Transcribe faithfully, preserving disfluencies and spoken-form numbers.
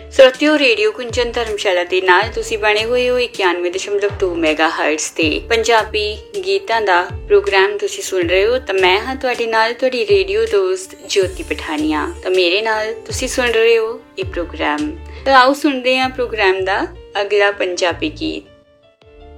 ਸਰੋਤਿਓ radio ਕੁੰਜਨ ਧਰਮਸ਼ਾਲਾ ਦੇ ਨਾਲ ਤੁਸੀਂ ਬਣੇ ਹੋਏ ਹੋ ਇਕਾਨਵੇਂ ਦਸ਼ਮਲਵ ਦੋ ਮੈਗਾ ਹਰਟਜ਼ ਤੇ ਪੰਜਾਬੀ ਗੀਤਾਂ ਦਾ ਪ੍ਰੋਗਰਾਮ ਤੁਸੀਂ ਸੁਣ ਰਹੇ ਹੋ। ਤਾਂ ਮੈਂ ਹਾਂ ਤੁਹਾਡੇ ਨਾਲ ਤੁਹਾਡੀ ਰੇਡੀਓ ਦੋਸਤ ਜੋਤੀ ਪਠਾਨੀਆ। ਤਾਂ ਮੇਰੇ ਨਾਲ ਤੁਸੀਂ ਸੁਣ ਰਹੇ ਹੋ ਇਹ ਪ੍ਰੋਗਰਾਮ। ਤਾਂ ਆਓ ਸੁਣਦੇ ਹਾਂ ਪ੍ਰੋਗਰਾਮ ਦਾ ਅਗਲਾ ਪੰਜਾਬੀ ਗੀਤ।